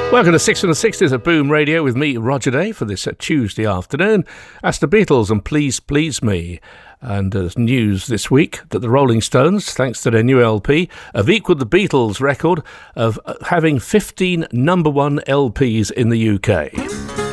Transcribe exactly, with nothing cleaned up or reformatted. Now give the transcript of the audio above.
Welcome to six and the sixties at Boom Radio with me, Roger Day, for this uh, Tuesday afternoon. That's the Beatles and Please Please Me. And there's uh, news this week that the Rolling Stones, thanks to their new L P, have equalled the Beatles' record of uh, having fifteen number one L Ps in the U K.